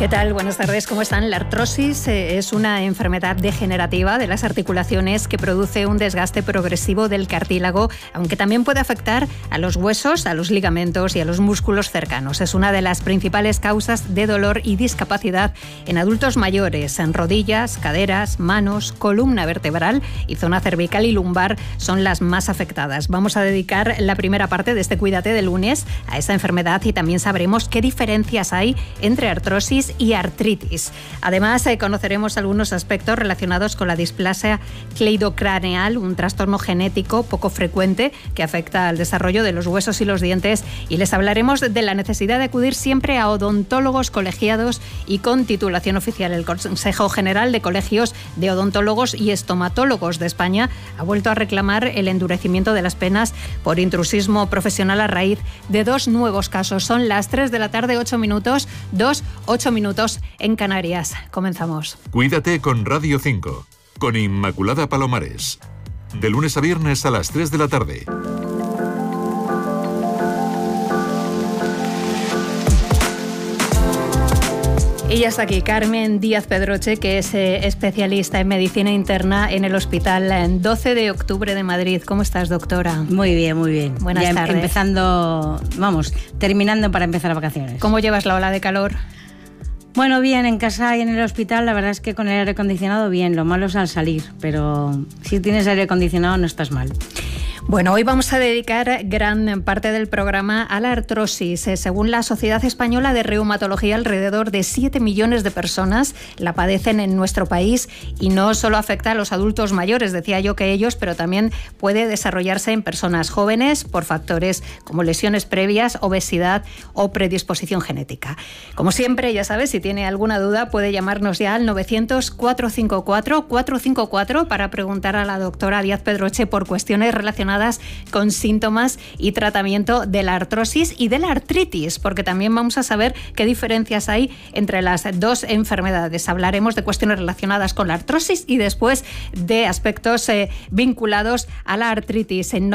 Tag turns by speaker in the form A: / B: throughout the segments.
A: ¿Qué tal? Buenas tardes, ¿cómo están? La artrosis es una enfermedad degenerativa de las articulaciones que produce un desgaste progresivo del cartílago, aunque también puede afectar a los huesos, a los ligamentos y a los músculos cercanos. Es una de las principales causas de dolor y discapacidad en adultos mayores. En rodillas, caderas, manos, columna vertebral y zona cervical y lumbar son las más afectadas. Vamos a dedicar la primera parte de este Cuídate de lunes a esta enfermedad y también sabremos qué diferencias hay entre artrosis y artritis. Además, conoceremos algunos aspectos relacionados con la displasia cleidocraneal, un trastorno genético poco frecuente que afecta al desarrollo de los huesos y los dientes, y les hablaremos de la necesidad de acudir siempre a odontólogos colegiados y con titulación oficial. El Consejo General de Colegios de Odontólogos y Estomatólogos de España ha vuelto a reclamar el endurecimiento de las penas por intrusismo profesional a raíz de dos nuevos casos. Son las 3 de la tarde, 8 minutos, 8 minutos en Canarias. Comenzamos.
B: Cuídate con Radio 5, con Inmaculada Palomares. De lunes a viernes a las 3 de la tarde.
A: Y ya está aquí Carmen Díaz Pedroche, que es especialista en medicina interna en el Hospital 12 de Octubre de Madrid. ¿Cómo estás, doctora?
C: Muy bien, muy bien.
A: Buenas tardes.
C: Terminando para empezar vacaciones.
A: ¿Cómo llevas la ola de calor?
C: Bueno, bien, en casa y en el hospital, la verdad es que con el aire acondicionado bien, lo malo es al salir, pero si tienes aire acondicionado no estás mal.
A: Bueno, hoy vamos a dedicar gran parte del programa a la artrosis. Según la Sociedad Española de Reumatología, alrededor de 7 millones de personas la padecen en nuestro país y no solo afecta a los adultos mayores, decía yo que ellos, pero también puede desarrollarse en personas jóvenes por factores como lesiones previas, obesidad o predisposición genética. Como siempre, ya sabes, si tiene alguna duda puede llamarnos ya al 900-454-454 para preguntar a la doctora Díaz Pedroche por cuestiones relacionadas con síntomas y tratamiento de la artrosis y de la artritis, porque también vamos a saber qué diferencias hay entre las dos enfermedades. Hablaremos de cuestiones relacionadas con la artrosis y después de aspectos vinculados a la artritis. En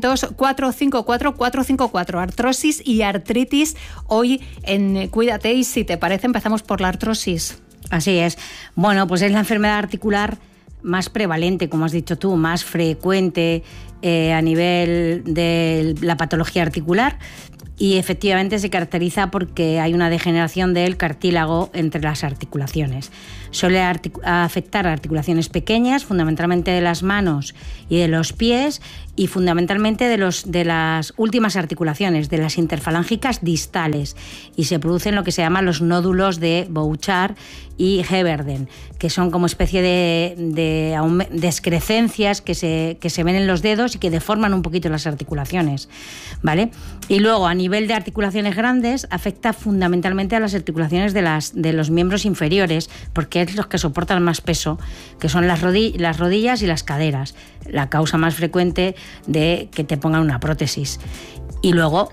A: 900-454-454, artrosis y artritis, hoy en Cuídate. Y si te parece, empezamos por la artrosis.
C: Así es. Bueno, pues es la enfermedad articular más prevalente, como has dicho tú, más frecuente a nivel de la patología articular, y efectivamente se caracteriza porque hay una degeneración del cartílago entre las articulaciones. Suele afectar a articulaciones pequeñas, fundamentalmente de las manos y de los pies, y fundamentalmente de las últimas articulaciones, de las interfalángicas distales, y se producen lo que se llaman los nódulos de Bouchard y Heberden, que son como especie de excrescencias que se ven en los dedos y que deforman un poquito las articulaciones, ¿vale? Y luego, a nivel de articulaciones grandes, afecta fundamentalmente a las articulaciones de los miembros inferiores, porque es los que soportan más peso, que son las rodillas y las caderas, la causa más frecuente de que te pongan una prótesis. Y luego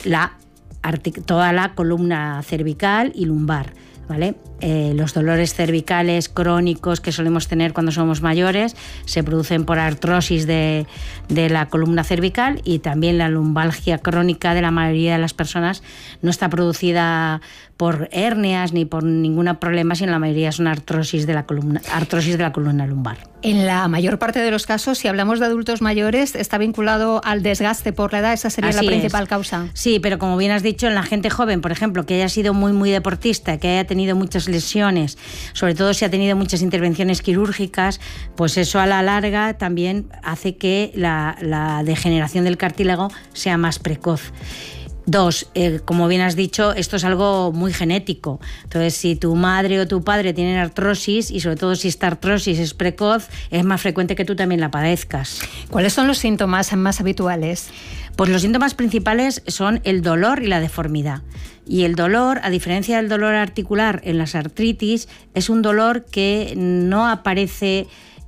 C: toda la columna cervical y lumbar, ¿vale? Los dolores cervicales crónicos que solemos tener cuando somos mayores se producen por artrosis de la columna cervical, y también la lumbalgia crónica de la mayoría de las personas no está producida por hernias ni por ningún problema, sino la mayoría son artrosis de la columna lumbar.
A: En la mayor parte de los casos, si hablamos de adultos mayores, está vinculado al desgaste por la edad. Esa sería la principal causa.
C: Sí, pero como bien has dicho, en la gente joven, por ejemplo, que haya sido muy, muy deportista, que haya tenido muchas lesiones, sobre todo si ha tenido muchas intervenciones quirúrgicas, pues eso a la larga también hace que la degeneración del cartílago sea más precoz. Dos, como bien has dicho, esto es algo muy genético. Entonces, si tu madre o tu padre tienen artrosis, y sobre todo si esta artrosis es precoz, es más frecuente que tú también la padezcas.
A: ¿Cuáles son los síntomas más habituales?
C: Pues los síntomas principales son el dolor y la deformidad. Y el dolor, a diferencia del dolor articular en las artritis, es un dolor que no aparece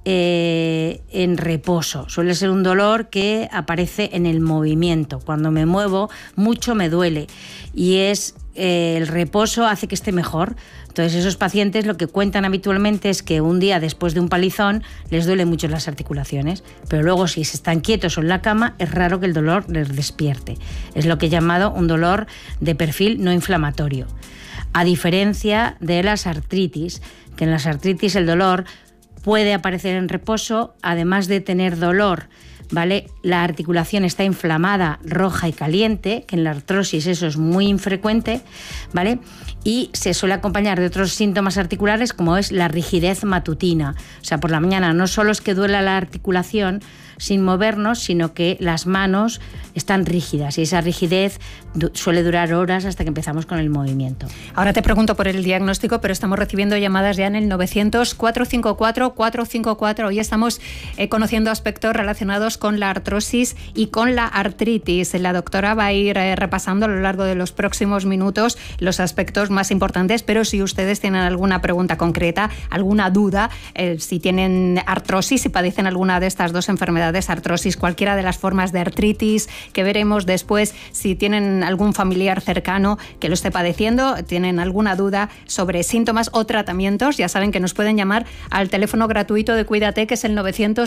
C: en reposo. Suele ser un dolor que aparece en el movimiento. Cuando me muevo mucho me duele, y el reposo hace que esté mejor. Entonces, esos pacientes lo que cuentan habitualmente es que un día después de un palizón les duele mucho las articulaciones, pero luego si se están quietos o en la cama es raro que el dolor les despierte. Es lo que he llamado un dolor de perfil no inflamatorio. a diferencia de las artritis, que en las artritis el dolor puede aparecer en reposo, además de tener dolor, ¿vale? La articulación está inflamada, roja y caliente, que en la artrosis eso es muy infrecuente, ¿vale? Y se suele acompañar de otros síntomas articulares como es la rigidez matutina. O sea, por la mañana no solo es que duela la articulación sin movernos, sino que las manos están rígidas y esa rigidez suele durar horas hasta que empezamos con el movimiento.
A: Ahora te pregunto por el diagnóstico, pero estamos recibiendo llamadas ya en el 900-454-454. Hoy estamos conociendo aspectos relacionados con la artrosis y con la artritis. La doctora va a ir repasando a lo largo de los próximos minutos los aspectos más importantes, pero si ustedes tienen alguna pregunta concreta, alguna duda, si tienen artrosis, si padecen alguna de estas dos enfermedades, artrosis, cualquiera de las formas de artritis que veremos después, si tienen algún familiar cercano que lo esté padeciendo, tienen alguna duda sobre síntomas o tratamientos, ya saben que nos pueden llamar al teléfono gratuito de Cuídate, que es el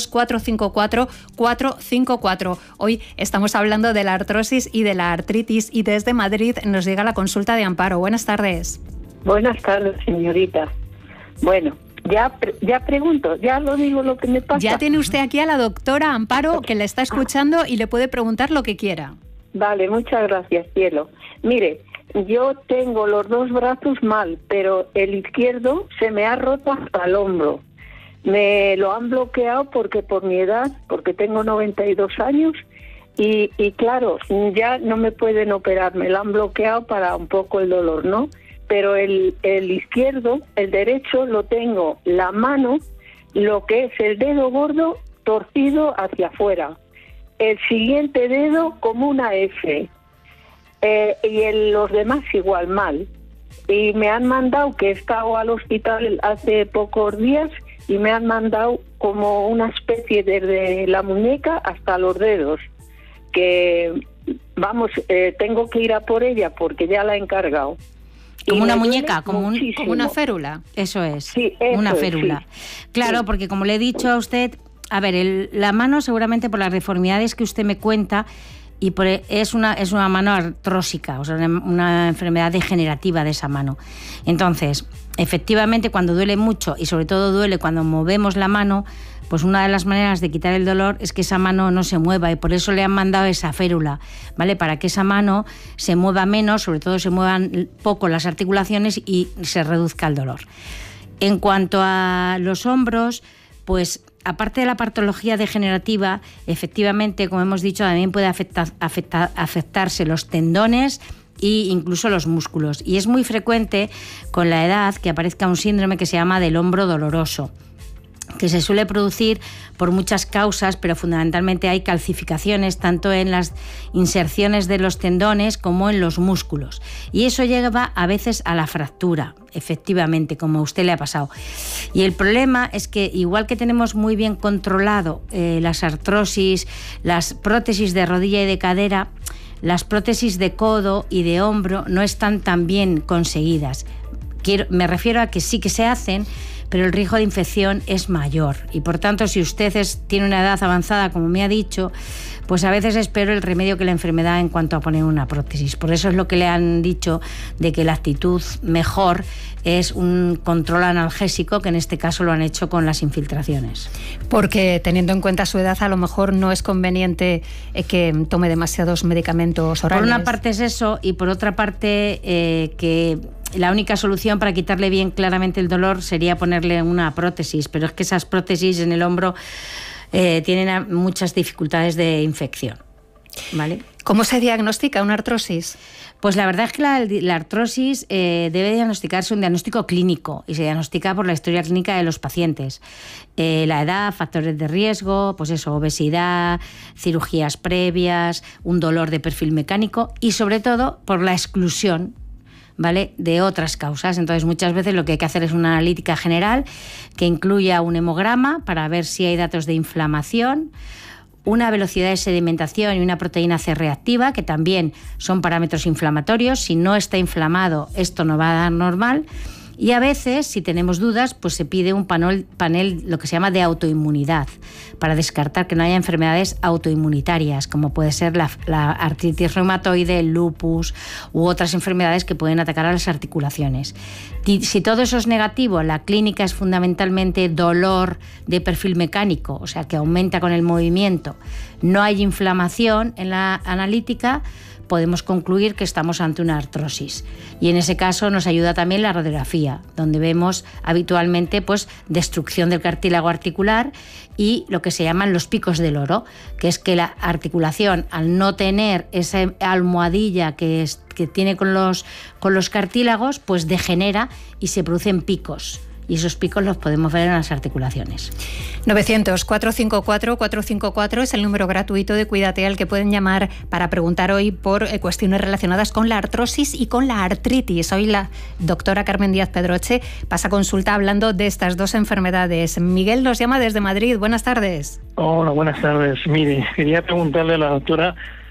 A: 900-454-454. Hoy estamos hablando de la artrosis y de la artritis y desde Madrid nos llega la consulta de Amparo. Buenas tardes.
D: Buenas tardes, señorita. Bueno, ya pregunto, ya lo digo lo que me pasa.
A: Ya tiene usted aquí a la doctora Amparo, que la está escuchando y le puede preguntar lo que quiera.
D: Vale, muchas gracias, cielo. Mire, yo tengo los dos brazos mal, pero el izquierdo se me ha roto hasta el hombro. Me lo han bloqueado porque por mi edad, porque tengo 92 años, y claro, ya no me pueden operar, me lo han bloqueado para un poco el dolor, ¿no? Pero el izquierdo, el derecho, lo tengo la mano, lo que es el dedo gordo, torcido hacia afuera. El siguiente dedo como una F. Y los demás igual, mal. Y me han mandado, que he estado al hospital hace pocos días, y me han mandado como una especie desde la muñeca hasta los dedos. Que, vamos, tengo que ir a por ella porque ya la he encargado.
C: Como una muñeca, como
A: una férula.
C: Eso es,
D: sí, eso
C: una férula.
D: Sí.
C: Claro, sí. Porque como le he dicho a usted, a ver, la mano seguramente por las deformidades que usted me cuenta, y es una mano artrósica, o sea, una enfermedad degenerativa de esa mano. Entonces, efectivamente, cuando duele mucho, y sobre todo duele cuando movemos la mano, pues una de las maneras de quitar el dolor es que esa mano no se mueva, y por eso le han mandado esa férula, ¿vale? Para que esa mano se mueva menos, sobre todo se muevan poco las articulaciones y se reduzca el dolor. En cuanto a los hombros, pues aparte de la patología degenerativa, efectivamente, como hemos dicho, también puede afectarse los tendones e incluso los músculos. Y es muy frecuente con la edad que aparezca un síndrome que se llama del hombro doloroso, que se suele producir por muchas causas, pero fundamentalmente hay calcificaciones tanto en las inserciones de los tendones como en los músculos. Y eso lleva a veces a la fractura, efectivamente, como a usted le ha pasado. Y el problema es que igual que tenemos muy bien controlado las artrosis, las prótesis de rodilla y de cadera, las prótesis de codo y de hombro no están tan bien conseguidas. Me refiero a que sí que se hacen, pero el riesgo de infección es mayor y por tanto si usted tiene una edad avanzada, como me ha dicho, pues a veces es peor el remedio que la enfermedad en cuanto a poner una prótesis. Por eso es lo que le han dicho de que la actitud mejor es un control analgésico, que en este caso lo han hecho con las infiltraciones.
A: Porque teniendo en cuenta su edad, a lo mejor no es conveniente que tome demasiados medicamentos orales.
C: Por una parte es eso, y por otra parte que la única solución para quitarle bien claramente el dolor sería ponerle una prótesis, pero es que esas prótesis en el hombro tienen muchas dificultades de infección, ¿vale?
A: ¿Cómo se diagnostica una artrosis?
C: Pues la verdad es que la artrosis debe diagnosticarse un diagnóstico clínico y se diagnostica por la historia clínica de los pacientes. La edad, factores de riesgo, pues eso, obesidad, cirugías previas, un dolor de perfil mecánico y sobre todo por la exclusión, ¿vale?, de otras causas. Entonces muchas veces lo que hay que hacer es una analítica general que incluya un hemograma para ver si hay datos de inflamación, una velocidad de sedimentación y una proteína C reactiva, que también son parámetros inflamatorios. Si no está inflamado, esto no va a dar normal. Y a veces, si tenemos dudas, pues se pide un panel lo que se llama de autoinmunidad, para descartar que no haya enfermedades autoinmunitarias, como puede ser la artritis reumatoide, el lupus u otras enfermedades que pueden atacar a las articulaciones. Si todo eso es negativo, la clínica es fundamentalmente dolor de perfil mecánico, o sea que aumenta con el movimiento, no hay inflamación en la analítica, podemos concluir que estamos ante una artrosis. Y en ese caso nos ayuda también la radiografía, donde vemos habitualmente pues, destrucción del cartílago articular y lo que se llaman los picos del oro, que es que la articulación, al no tener esa almohadilla que tiene con los cartílagos, pues degenera y se producen picos. Y esos picos los podemos ver en las articulaciones.
A: 900-454-454 es el número gratuito de Cuídate al que pueden llamar para preguntar hoy por cuestiones relacionadas con la artrosis y con la artritis. Hoy la doctora Carmen Díaz Pedroche pasa consulta hablando de estas dos enfermedades. Miguel nos llama desde Madrid. Buenas tardes.
E: Hola, buenas tardes. Mire, quería preguntarle a la doctora,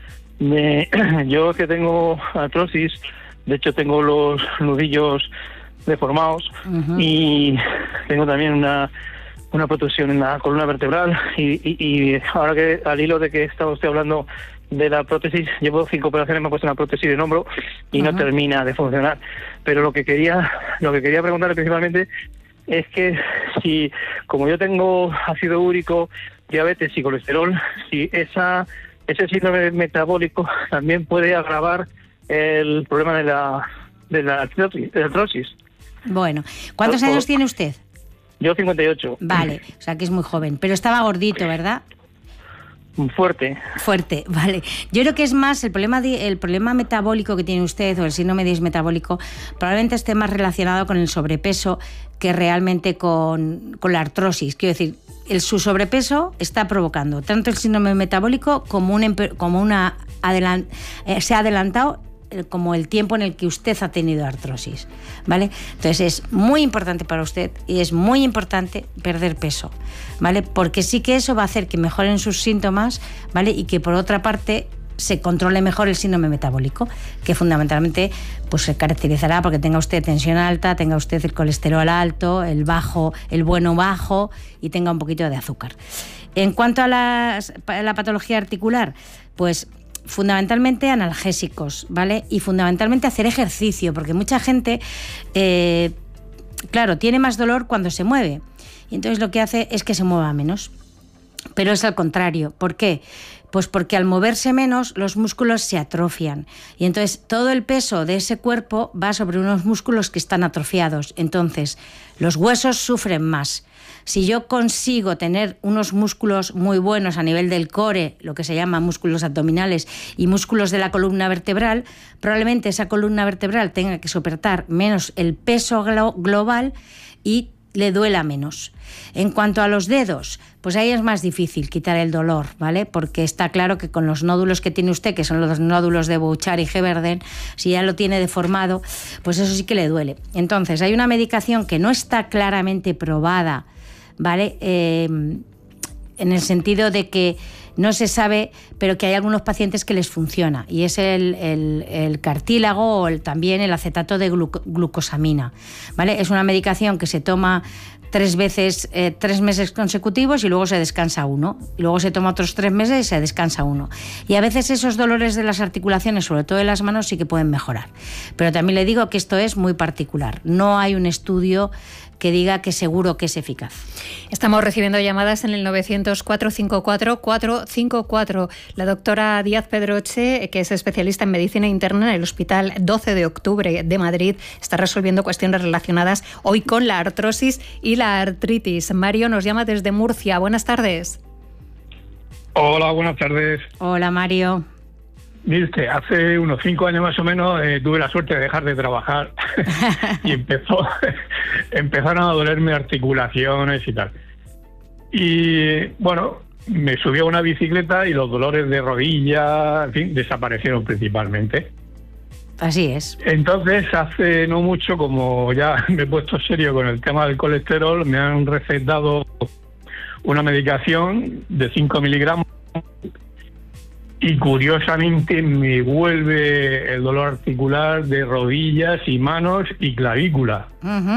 E: yo que tengo artrosis, de hecho tengo los nudillos deformados y tengo también una protrusión en la columna vertebral y ahora que al hilo de que estaba usted hablando de la prótesis, llevo 5 operaciones, me he puesto una prótesis en hombro y no termina de funcionar, pero lo que quería preguntarle principalmente es que si, como yo tengo ácido úrico, diabetes y colesterol, si ese síndrome metabólico también puede agravar el problema de la artrosis.
C: Bueno, ¿cuántos años tiene usted?
E: Yo 58.
C: Vale, o sea que es muy joven, pero estaba gordito, ¿verdad?
E: Fuerte,
C: vale. Yo creo que es más el problema metabólico que tiene usted o el síndrome dismetabólico probablemente esté más relacionado con el sobrepeso que realmente con la artrosis. Quiero decir, su sobrepeso está provocando tanto el síndrome metabólico como se ha adelantado como el tiempo en el que usted ha tenido artrosis, ¿vale? Entonces es muy importante para usted y es muy importante perder peso, ¿vale? Porque sí que eso va a hacer que mejoren sus síntomas, ¿vale? Y que por otra parte se controle mejor el síndrome metabólico, que fundamentalmente pues se caracterizará porque tenga usted tensión alta, tenga usted el colesterol alto, el bueno bajo y tenga un poquito de azúcar. En cuanto a la patología articular, pues fundamentalmente analgésicos, ¿vale? Y fundamentalmente hacer ejercicio, porque mucha gente, claro, tiene más dolor cuando se mueve. Y entonces lo que hace es que se mueva menos. Pero es al contrario. ¿Por qué? Pues porque al moverse menos los músculos se atrofian. Y entonces todo el peso de ese cuerpo va sobre unos músculos que están atrofiados. Entonces los huesos sufren más. Si yo consigo tener unos músculos muy buenos a nivel del core, lo que se llama músculos abdominales y músculos de la columna vertebral, probablemente esa columna vertebral tenga que soportar menos el peso global y le duela menos. En cuanto a los dedos, pues ahí es más difícil quitar el dolor, ¿vale? Porque está claro que con los nódulos que tiene usted, que son los nódulos de Bouchard y Heberden, si ya lo tiene deformado, pues eso sí que le duele. Entonces, hay una medicación que no está claramente probada, ¿vale? En el sentido de que no se sabe, pero que hay algunos pacientes que les funciona, y es el cartílago o también el acetato de glucosamina, ¿vale? Es una medicación que se toma 3 meses consecutivos y luego se descansa 1, y luego se toma otros 3 meses y se descansa 1. Y a veces esos dolores de las articulaciones, sobre todo de las manos, sí que pueden mejorar. Pero también le digo que esto es muy particular. No hay un estudio que diga que seguro que es eficaz.
A: Estamos recibiendo llamadas en el 900-454-454. La doctora Díaz Pedroche, que es especialista en medicina interna en el Hospital 12 de Octubre de Madrid, está resolviendo cuestiones relacionadas hoy con la artrosis y la artritis. Mario nos llama desde Murcia. Buenas tardes.
F: Hola, buenas tardes.
C: Hola, Mario.
F: Mire usted, hace unos 5 años más o menos tuve la suerte de dejar de trabajar y empezaron a dolerme articulaciones y tal. Y bueno, me subí a una bicicleta y los dolores de rodilla, en fin, desaparecieron principalmente.
C: Así es.
F: Entonces, hace no mucho, como ya me he puesto serio con el tema del colesterol, me han recetado una medicación de 5 miligramos y curiosamente me vuelve el dolor articular de rodillas y manos y clavícula.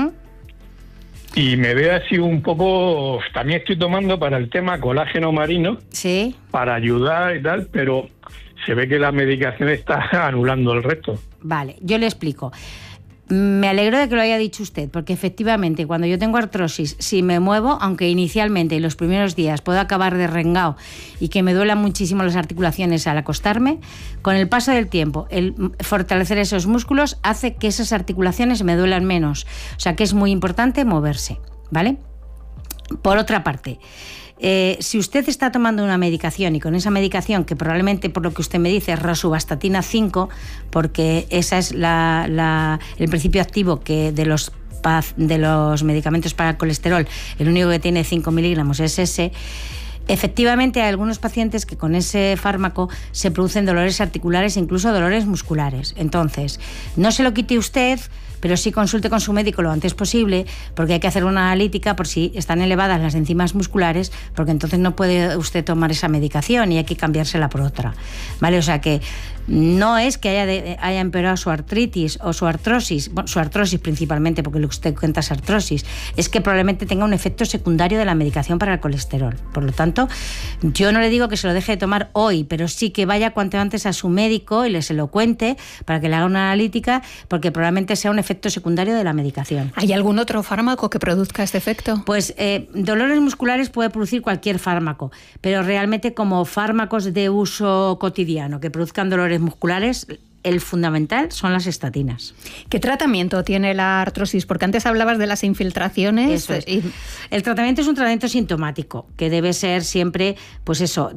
F: Y me veo así un poco... También estoy tomando para el tema colágeno marino,
C: sí,
F: para ayudar y tal, pero se ve que la medicación está anulando el resto.
C: Vale, yo le explico. Me alegro de que lo haya dicho usted, porque efectivamente cuando yo tengo artrosis, si me muevo, aunque inicialmente en los primeros días puedo acabar derrengado y que me duelan muchísimo las articulaciones al acostarme, con el paso del tiempo, el fortalecer esos músculos hace que esas articulaciones me duelan menos. O sea que es muy importante moverse, ¿vale? Por otra parte, si usted está tomando una medicación y con esa medicación, que probablemente por lo que usted me dice es rosuvastatina 5, porque esa es el principio activo que de los medicamentos para el colesterol, el único que tiene 5 miligramos es ese. Efectivamente, hay algunos pacientes que con ese fármaco se producen dolores articulares e incluso dolores musculares. Entonces, no se lo quite usted, pero sí consulte con su médico lo antes posible, porque hay que hacer una analítica por si están elevadas las enzimas musculares, porque entonces no puede usted tomar esa medicación y hay que cambiársela por otra, ¿vale? O sea que no es que haya empeorado su artritis o su artrosis, bueno, su artrosis principalmente, porque lo que usted cuenta es artrosis, es que probablemente tenga un efecto secundario de la medicación para el colesterol. Por lo tanto, yo no le digo que se lo deje de tomar hoy, pero sí que vaya cuanto antes a su médico y se lo cuente para que le haga una analítica, porque probablemente sea un efecto secundario de la medicación.
A: ¿Hay algún otro fármaco que produzca este efecto?
C: Pues dolores musculares puede producir cualquier fármaco, pero realmente como fármacos de uso cotidiano que produzcan dolores musculares, el fundamental son las estatinas.
A: ¿Qué tratamiento tiene la artrosis? Porque antes hablabas de las infiltraciones.
C: Eso es. El tratamiento es un tratamiento sintomático, que debe ser siempre, pues eso,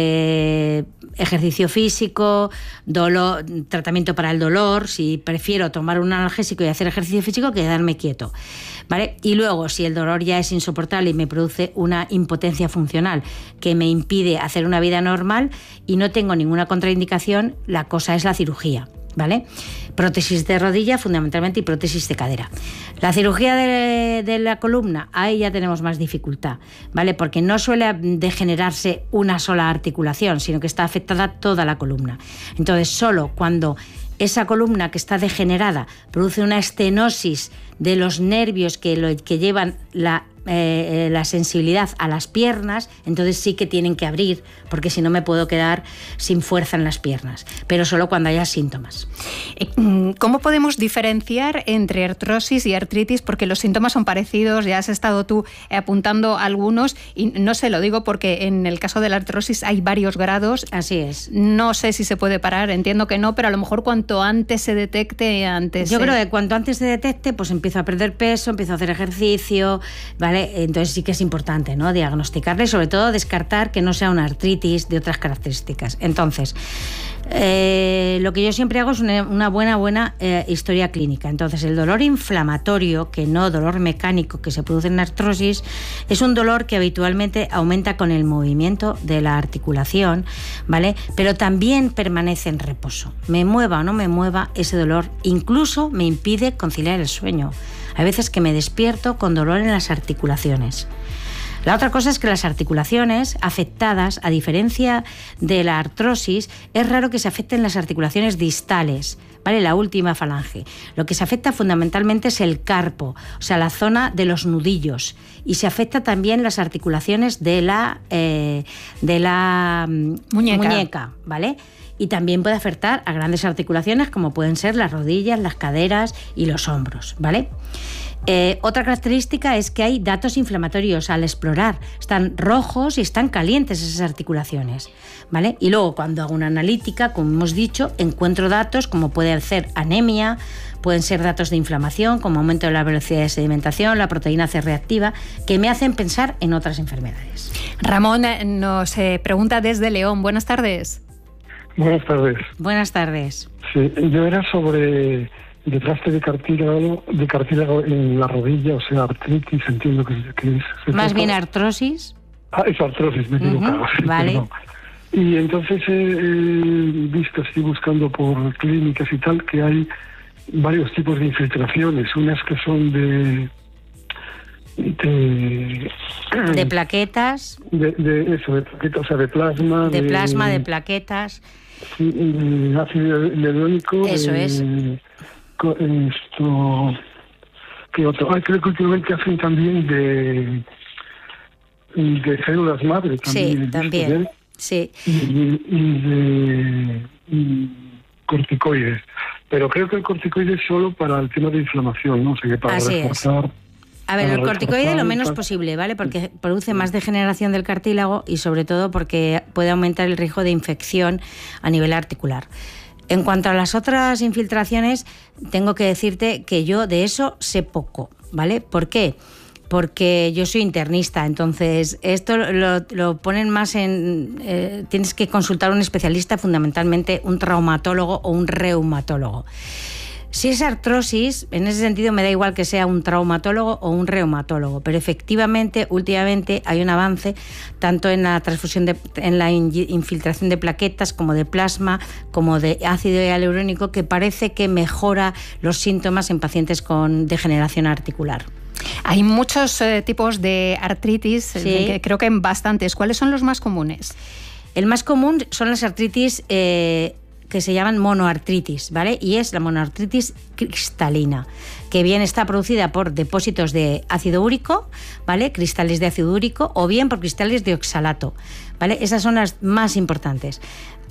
C: ejercicio físico, tratamiento para el dolor. Si prefiero tomar un analgésico y hacer ejercicio físico, quedarme quieto, ¿vale? Y luego, si el dolor ya es insoportable y me produce una impotencia funcional que me impide hacer una vida normal y no tengo ninguna contraindicación, la cosa es la cirugía, ¿vale? Prótesis de rodilla fundamentalmente y prótesis de cadera. La cirugía de la columna, ahí ya tenemos más dificultad, ¿vale? Porque no suele degenerarse una sola articulación, sino que está afectada toda la columna. Entonces, solo cuando esa columna que está degenerada produce una estenosis de los nervios que llevan la sensibilidad a las piernas, entonces sí que tienen que abrir, porque si no me puedo quedar sin fuerza en las piernas, pero solo cuando haya síntomas.
A: ¿Cómo podemos diferenciar entre artrosis y artritis? Porque los síntomas son parecidos, ya has estado tú apuntando algunos, y no sé, lo digo porque en el caso de la artrosis hay varios grados.
C: Así es.
A: No sé si se puede parar, entiendo que no, pero a lo mejor cuanto antes se detecte, antes...
C: Yo creo que cuanto antes se detecte, pues empiezo a perder peso, empiezo a hacer ejercicio, ¿vale? Entonces sí que es importante, ¿no?, diagnosticarle y sobre todo descartar que no sea una artritis de otras características. Entonces, lo que yo siempre hago es una buena historia clínica. Entonces, el dolor inflamatorio, que no dolor mecánico que se produce en artrosis, es un dolor que habitualmente aumenta con el movimiento de la articulación, ¿vale? Pero también permanece en reposo. Me mueva o no me mueva, ese dolor incluso me impide conciliar el sueño. Hay veces que me despierto con dolor en las articulaciones. La otra cosa es que las articulaciones afectadas, a diferencia de la artrosis, es raro que se afecten las articulaciones distales, ¿vale? La última falange. Lo que se afecta fundamentalmente es el carpo, o sea, la zona de los nudillos. Y se afecta también las articulaciones de la muñeca, ¿vale? Y también puede afectar a grandes articulaciones como pueden ser las rodillas, las caderas y los hombros, ¿vale? Otra característica es que hay datos inflamatorios al explorar. Están rojos y están calientes esas articulaciones, ¿vale? Y luego cuando hago una analítica, como hemos dicho, encuentro datos como puede ser anemia, pueden ser datos de inflamación como aumento de la velocidad de sedimentación, la proteína C reactiva, que me hacen pensar en otras enfermedades.
A: Ramón nos pregunta desde León. Buenas tardes.
F: Buenas tardes.
C: Buenas tardes.
F: Sí, yo era sobre desgaste de cartílago en la rodilla, o sea, artritis, entiendo que es.
C: Más bien artrosis.
F: Es artrosis, me he equivocado.
C: Vale.
F: Perdón. Y entonces he visto, estoy buscando por clínicas y tal, que hay varios tipos de infiltraciones. Unas que son
C: de plaquetas.
F: De plaquetas, o sea, de plasma.
C: De plasma, de plaquetas.
F: Sí, ácido hialurónico.
C: Eso es.
F: Esto... ¿Qué otro? Creo que últimamente hacen también de células madre.
C: Sí, también. Sí.
F: Y de corticoides. Pero creo que el corticoide es solo para el tema de inflamación, ¿no? O sea, que para reforzar...
C: A ver, el corticoide lo menos posible, ¿vale? Porque produce más degeneración del cartílago y sobre todo porque puede aumentar el riesgo de infección a nivel articular. En cuanto a las otras infiltraciones, tengo que decirte que yo de eso sé poco, ¿vale? ¿Por qué? Porque yo soy internista, entonces esto lo ponen más en... tienes que consultar a un especialista, fundamentalmente un traumatólogo o un reumatólogo. Si es artrosis, en ese sentido me da igual que sea un traumatólogo o un reumatólogo, pero efectivamente últimamente hay un avance tanto en la transfusión en la infiltración de plaquetas como de plasma, como de ácido hialurónico, que parece que mejora los síntomas en pacientes con degeneración articular.
A: Hay muchos tipos de artritis,
C: sí.
A: Creo que en bastantes. ¿Cuáles son los más comunes?
C: El más común son las artritis que se llaman monoartritis, ¿vale? Y es la monoartritis cristalina, que bien está producida por depósitos de ácido úrico, ¿vale? Cristales de ácido úrico, o bien por cristales de oxalato, ¿vale? Esas son las más importantes.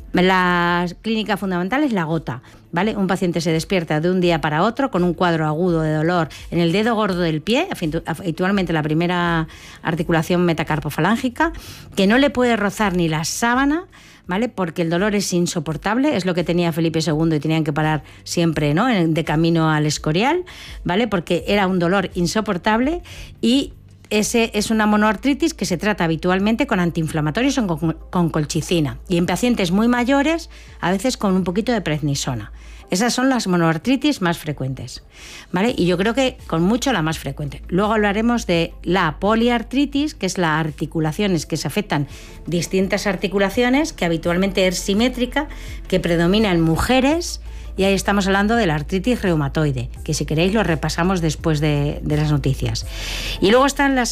C: La clínica fundamental es la gota, ¿vale? Un paciente se despierta de un día para otro con un cuadro agudo de dolor en el dedo gordo del pie, habitualmente la primera articulación metacarpofalángica, que no le puede rozar ni la sábana, ¿vale? Porque el dolor es insoportable, es lo que tenía Felipe II y tenían que parar siempre, ¿no? De camino al Escorial, ¿vale? Porque era un dolor insoportable y ese es una monoartritis que se trata habitualmente con antiinflamatorios o con colchicina y en pacientes muy mayores a veces con un poquito de prednisona. Esas son las monoartritis más frecuentes, ¿vale? Y yo creo que con mucho la más frecuente. Luego hablaremos de la poliartritis, que es las articulaciones que se afectan, distintas articulaciones, que habitualmente es simétrica, que predomina en mujeres, y ahí estamos hablando de la artritis reumatoide, que si queréis lo repasamos después de las noticias. Y luego están las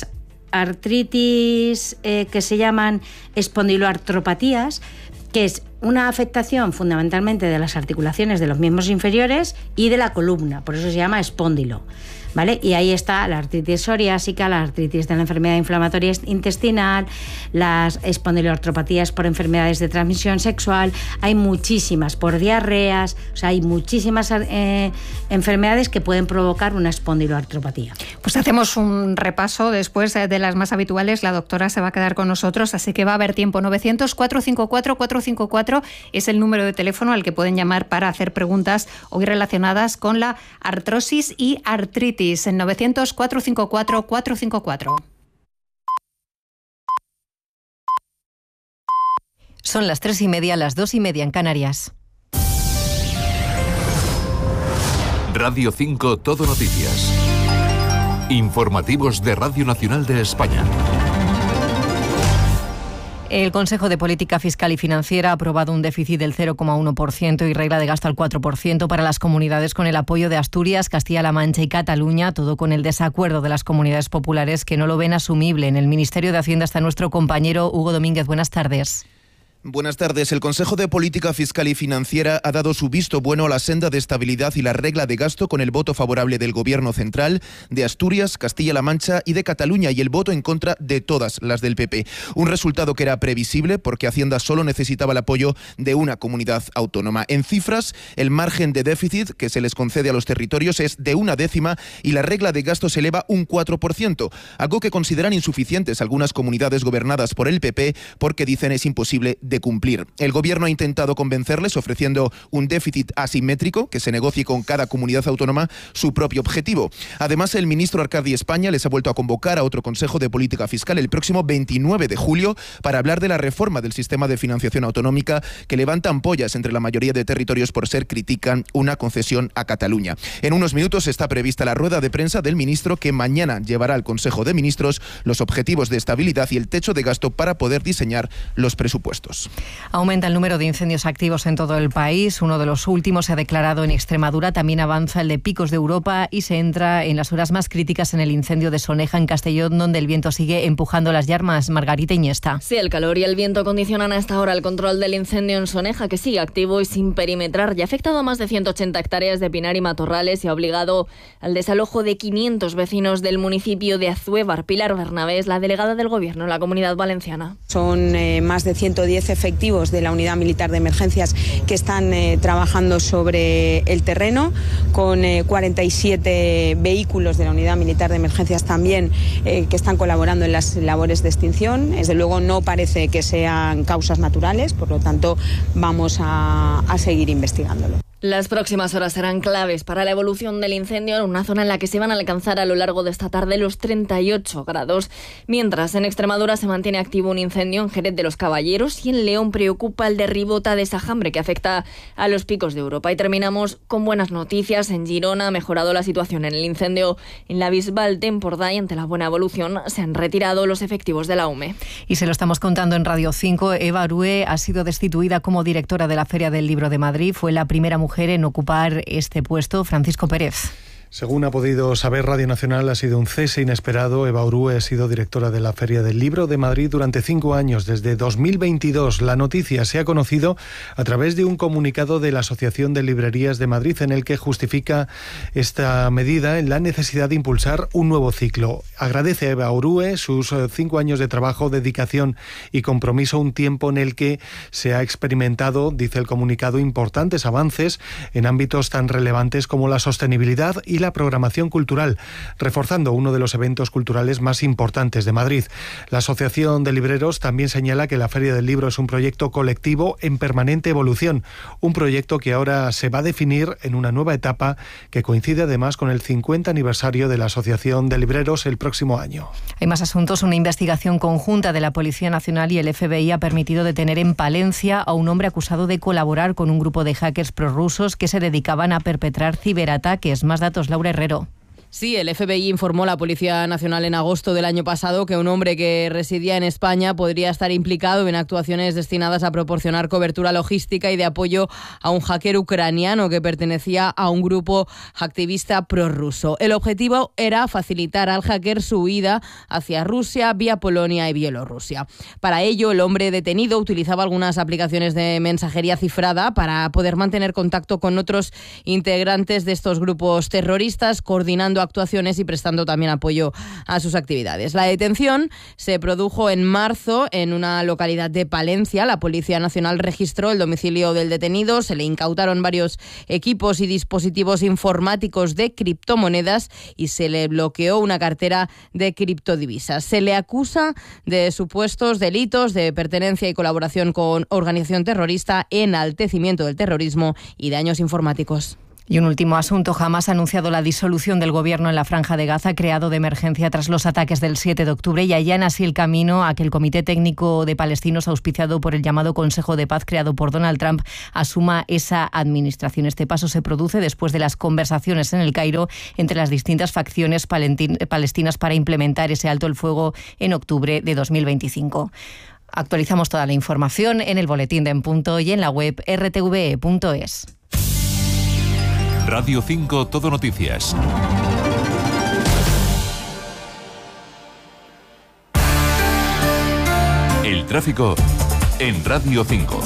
C: artritis que se llaman espondiloartropatías, que es una afectación fundamentalmente de las articulaciones de los miembros inferiores y de la columna, por eso se llama espóndilo, ¿vale? Y ahí está la artritis psoriásica, la artritis de la enfermedad inflamatoria intestinal, las espondiloartropatías por enfermedades de transmisión sexual, hay muchísimas, por diarreas, o sea, hay muchísimas enfermedades que pueden provocar una espondiloartropatía.
A: Pues hacemos un repaso después de las más habituales. La doctora se va a quedar con nosotros, así que va a haber tiempo. 900-454-454 es el número de teléfono al que pueden llamar para hacer preguntas hoy relacionadas con la artrosis y artritis. En 900-454-454.
G: Son las 3:30, las 2:30 en Canarias.
B: Radio 5 Todo Noticias. Informativos de Radio Nacional de España.
G: El Consejo de Política Fiscal y Financiera ha aprobado un déficit del 0,1% y regla de gasto al 4% para las comunidades con el apoyo de Asturias, Castilla-La Mancha y Cataluña, todo con el desacuerdo de las comunidades populares que no lo ven asumible. En el Ministerio de Hacienda está nuestro compañero Hugo Domínguez. Buenas tardes.
H: Buenas tardes. El Consejo de Política Fiscal y Financiera ha dado su visto bueno a la senda de estabilidad y la regla de gasto con el voto favorable del Gobierno central, de Asturias, Castilla-La Mancha y de Cataluña y el voto en contra de todas las del PP. Un resultado que era previsible porque Hacienda solo necesitaba el apoyo de una comunidad autónoma. En cifras, el margen de déficit que se les concede a los territorios es de 1/10 y la regla de gasto se eleva un 4%, algo que consideran insuficientes algunas comunidades gobernadas por el PP porque dicen es imposible de cumplir. El Gobierno ha intentado convencerles ofreciendo un déficit asimétrico que se negocie con cada comunidad autónoma su propio objetivo. Además, el ministro Arcadi España les ha vuelto a convocar a otro Consejo de Política Fiscal el próximo 29 de julio para hablar de la reforma del sistema de financiación autonómica que levanta ampollas entre la mayoría de territorios por ser critican una concesión a Cataluña. En unos minutos está prevista la rueda de prensa del ministro que mañana llevará al Consejo de Ministros los objetivos de estabilidad y el techo de gasto para poder diseñar los presupuestos. incendios.
G: Aumenta el número de incendios activos en todo el país. Uno de los últimos se ha declarado en Extremadura. También avanza el de Picos de Europa y se entra en las horas más críticas en el incendio de Soneja, en Castellón, donde el viento sigue empujando las llamas. Margarita Iniesta.
I: Sí, el calor y el viento condicionan a esta hora el control del incendio en Soneja, que sigue activo y sin perimetrar. Ya ha afectado a más de 180 hectáreas de pinar y matorrales y ha obligado al desalojo de 500 vecinos del municipio de Azuévar. Pilar Bernabé es la delegada del Gobierno en la Comunidad Valenciana.
J: Son más de 110 efectivos de la Unidad Militar de Emergencias que están trabajando sobre el terreno, con 47 vehículos de la Unidad Militar de Emergencias también que están colaborando en las labores de extinción. Desde luego no parece que sean causas naturales, por lo tanto vamos a seguir investigándolo.
I: Las próximas horas serán claves para la evolución del incendio en una zona en la que se van a alcanzar a lo largo de esta tarde los 38 grados. Mientras, en Extremadura se mantiene activo un incendio en Jerez de los Caballeros y en León preocupa el de Ribota de Sajambre, que afecta a los Picos de Europa. Y terminamos con buenas noticias. En Girona ha mejorado la situación en el incendio en la Bisbal de Empordà y ante la buena evolución se han retirado los efectivos de la UME.
G: Y se lo estamos contando en Radio 5. Eva Arúe ha sido destituida como directora de la Feria del Libro de Madrid. Fue la primera mujer en ocupar este puesto. Francisco Pérez.
K: Según ha podido saber Radio Nacional, ha sido un cese inesperado. Eva Arúe ha sido directora de la Feria del Libro de Madrid durante 5 años, desde 2022. La noticia se ha conocido a través de un comunicado de la Asociación de Librerías de Madrid, en el que justifica esta medida en la necesidad de impulsar un nuevo ciclo. Agradece a Eva Arúe sus 5 años de trabajo, dedicación y compromiso, un tiempo en el que se ha experimentado, dice el comunicado, importantes avances en ámbitos tan relevantes como la sostenibilidad y la programación cultural, reforzando uno de los eventos culturales más importantes de Madrid. La Asociación de Libreros también señala que la Feria del Libro es un proyecto colectivo en permanente evolución, un proyecto que ahora se va a definir en una nueva etapa que coincide además con el 50 aniversario de la Asociación de Libreros el próximo año.
G: Hay más asuntos. Una investigación conjunta de la Policía Nacional y el FBI ha permitido detener en Palencia a un hombre acusado de colaborar con un grupo de hackers prorrusos que se dedicaban a perpetrar ciberataques. Más datos, Laura Herrero.
L: Sí, el FBI informó a la Policía Nacional en agosto del año pasado que un hombre que residía en España podría estar implicado en actuaciones destinadas a proporcionar cobertura logística y de apoyo a un hacker ucraniano que pertenecía a un grupo activista prorruso. El objetivo era facilitar al hacker su huida hacia Rusia vía Polonia y Bielorrusia. Para ello, el hombre detenido utilizaba algunas aplicaciones de mensajería cifrada para poder mantener contacto con otros integrantes de estos grupos terroristas, coordinando actuaciones y prestando también apoyo a sus actividades. La detención se produjo en marzo en una localidad de Palencia. La Policía Nacional registró el domicilio del detenido, se le incautaron varios equipos y dispositivos informáticos de criptomonedas y se le bloqueó una cartera de criptodivisas. Se le acusa de supuestos delitos de pertenencia y colaboración con organización terrorista, enaltecimiento del terrorismo y daños informáticos.
G: Y un último asunto. Hamás ha anunciado la disolución del gobierno en la Franja de Gaza, creado de emergencia tras los ataques del 7 de octubre, y allana así el camino a que el Comité Técnico de Palestinos, auspiciado por el llamado Consejo de Paz creado por Donald Trump, asuma esa administración. Este paso se produce después de las conversaciones en el Cairo entre las distintas facciones palestinas para implementar ese alto el fuego en octubre de 2025. Actualizamos toda la información en el boletín de En Punto y en la web rtve.es.
B: Radio 5 Todo Noticias. El tráfico en Radio 5.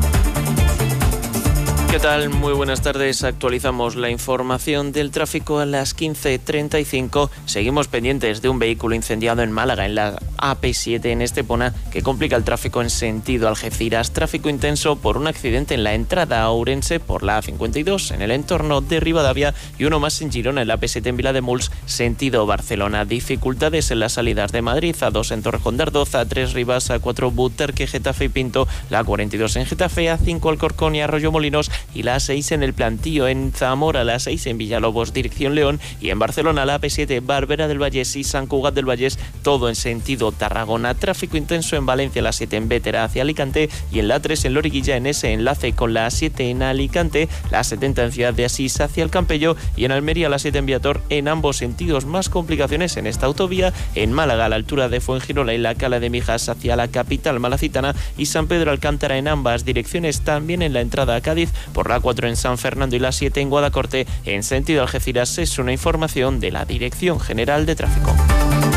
M: ¿Qué tal? Muy buenas tardes. Actualizamos la información del tráfico a las 15:35. Seguimos pendientes de un vehículo incendiado en Málaga, en la AP7 en Estepona, que complica el tráfico en sentido Algeciras. Tráfico intenso por un accidente en la entrada a Ourense por la A52 en el entorno de Rivadavia y uno más en Girona, en la AP7 en Vilademuls, sentido Barcelona. Dificultades en las salidas de Madrid, A2 en Torrejón de Ardoz, A3 Rivas, A4 Butarque, Getafe y Pinto, la A42 en Getafe, A5 Alcorcón y Arroyo Molinos, y la A6 en el Plantío, en Zamora la A6 en Villalobos dirección León y en Barcelona la AP7 Barberà del Vallès y Sant Cugat del Vallès, todo en sentido Tarragona. Tráfico intenso en Valencia la 7 en Bétera hacia Alicante y en la 3 en Loriguilla en ese enlace con la A7 en Alicante, la 70 en Ciudad de Asís hacia el Campello y en Almería la 7 en Viator, en ambos sentidos. Más complicaciones en esta autovía en Málaga a la altura de Fuengirola y la Cala de Mijas hacia la capital malacitana y San Pedro Alcántara en ambas direcciones. También en la entrada a Cádiz por la 4 en San Fernando y la 7 en Guadacorte en sentido Algeciras. Es una información de la Dirección General de Tráfico.